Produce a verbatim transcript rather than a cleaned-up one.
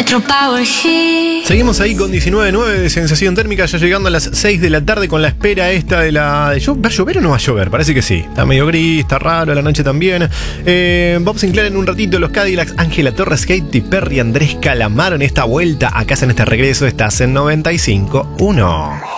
Metro Power Hit. Seguimos ahí con diecinueve nueve de sensación térmica, ya llegando a las seis de la tarde con la espera esta de la... De, ¿va a llover o no va a llover? Parece que sí. Está medio gris, está raro, la noche también. Eh, Bob Sinclair en un ratito, los Cadillacs, Ángela Torres, Katy Perry, Andrés Calamaro en esta vuelta. Acá en este regreso estás en noventa y cinco uno.